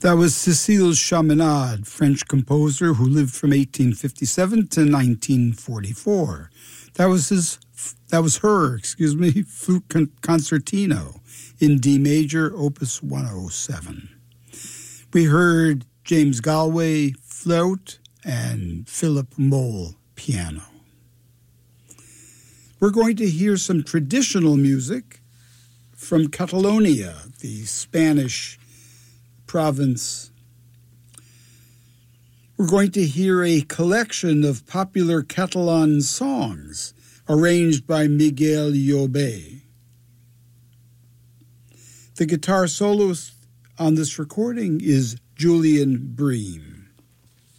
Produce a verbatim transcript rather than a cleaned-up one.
That was Cécile Chaminade, French composer who lived from eighteen fifty-seven to nineteen forty-four. That was his, that was her, excuse me, flute con- concertino in D major, opus one oh seven. We heard James Galway flute and Philip Moll piano. We're going to hear some traditional music from Catalonia, the Spanish province. We're going to hear a collection of popular Catalan songs arranged by Miguel Llobet. The guitar soloist on this recording is Julian Bream.